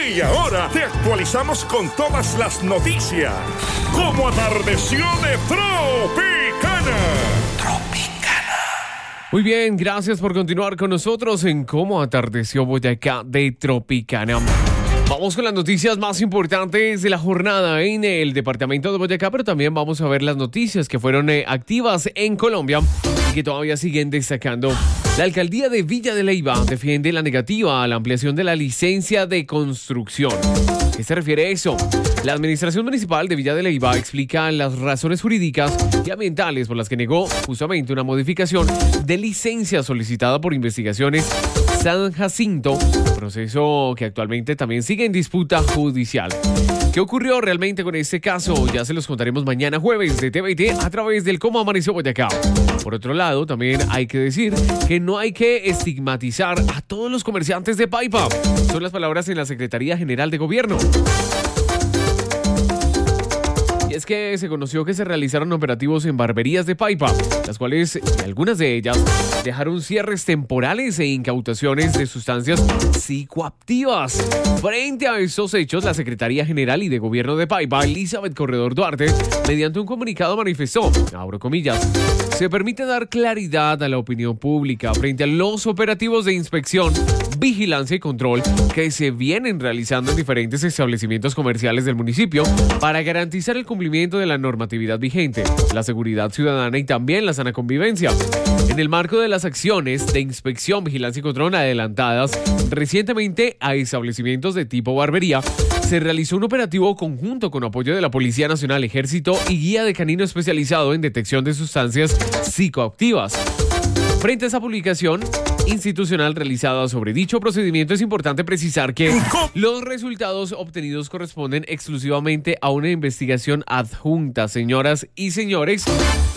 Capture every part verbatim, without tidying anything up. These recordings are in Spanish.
Y ahora te actualizamos con todas las noticias. Como atardeció de Tropicana. Tropicana. Muy bien, gracias por continuar con nosotros en Cómo atardeció Boyacá de Tropicana. Vamos con las noticias más importantes de la jornada en el departamento de Boyacá, pero también vamos a ver las noticias que fueron eh, activas en Colombia y que todavía siguen destacando. La alcaldía de Villa de Leyva defiende la negativa a la ampliación de la licencia de construcción. ¿A qué se refiere eso? La administración municipal de Villa de Leyva explica las razones jurídicas y ambientales por las que negó justamente una modificación de licencia solicitada por Investigaciones San Jacinto, proceso que actualmente también sigue en disputa judicial. ¿Qué ocurrió realmente con este caso? Ya se los contaremos mañana jueves de T V T a través del Cómo Amaneció Boyacá. Por otro lado, también hay que decir que no hay que estigmatizar a todos los comerciantes de Paipa. Son las palabras en la Secretaría General de Gobierno. Es que se conoció que se realizaron operativos en barberías de Paipa, las cuales, algunas de ellas, dejaron cierres temporales e incautaciones de sustancias psicoactivas. Frente a estos hechos, la Secretaría General y de Gobierno de Paipa, Elizabeth Corredor Duarte, mediante un comunicado manifestó, abro comillas, se permite dar claridad a la opinión pública frente a los operativos de inspección, vigilancia y control que se vienen realizando en diferentes establecimientos comerciales del municipio para garantizar el cumplimiento de la normatividad vigente, la seguridad ciudadana y también la sana convivencia. En el marco de las acciones de inspección, vigilancia y control adelantadas recientemente a establecimientos de tipo barbería, se realizó un operativo conjunto con apoyo de la Policía Nacional, Ejército y Guía de Canino especializado en detección de sustancias psicoactivas. Frente a esa publicación institucional realizada sobre dicho procedimiento, es importante precisar que los resultados obtenidos corresponden exclusivamente a una investigación adjunta, señoras y señores.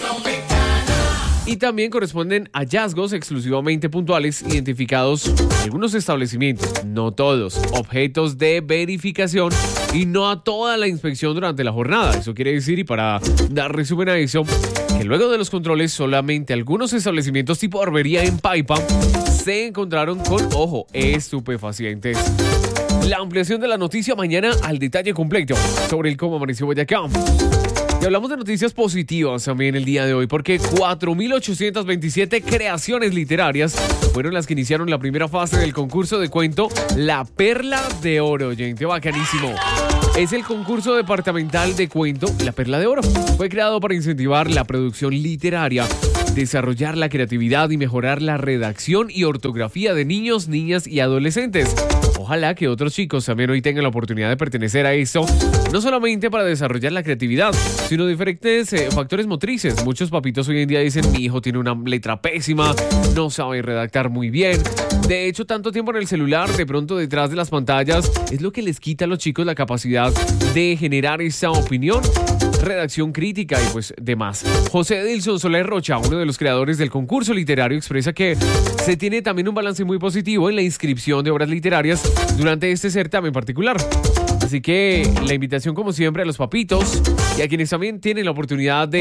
Y también corresponden hallazgos exclusivamente puntuales identificados en algunos establecimientos, no todos, objetos de verificación y no a toda la inspección durante la jornada. Eso quiere decir, y para dar resumen a eso, que luego de los controles solamente algunos establecimientos tipo barbería en Paipa se encontraron con, ojo, estupefacientes. La ampliación de la noticia mañana al detalle completo sobre el Cómo Amaneció Boyacá. Y hablamos de noticias positivas también el día de hoy, porque cuatro mil ochocientas veintisiete creaciones literarias fueron las que iniciaron la primera fase del concurso de cuento La Perla de Oro. Gente, bacanísimo. Es el concurso departamental de cuento La Perla de Oro. Fue creado para incentivar la producción literaria, desarrollar la creatividad y mejorar la redacción y ortografía de niños, niñas y adolescentes. Ojalá que otros chicos también hoy tengan la oportunidad de pertenecer a esto, no solamente para desarrollar la creatividad, sino diferentes eh, factores motrices. Muchos papitos hoy en día dicen, mi hijo tiene una letra pésima, no sabe redactar muy bien. De hecho, tanto tiempo en el celular, de pronto detrás de las pantallas, es lo que les quita a los chicos la capacidad de generar esa opinión, redacción crítica y pues demás. José Edilson Soler Rocha, uno de los creadores del concurso literario, expresa que se tiene también un balance muy positivo en la inscripción de obras literarias durante este certamen particular. Así que la invitación, como siempre, a los papitos y a quienes también tienen la oportunidad de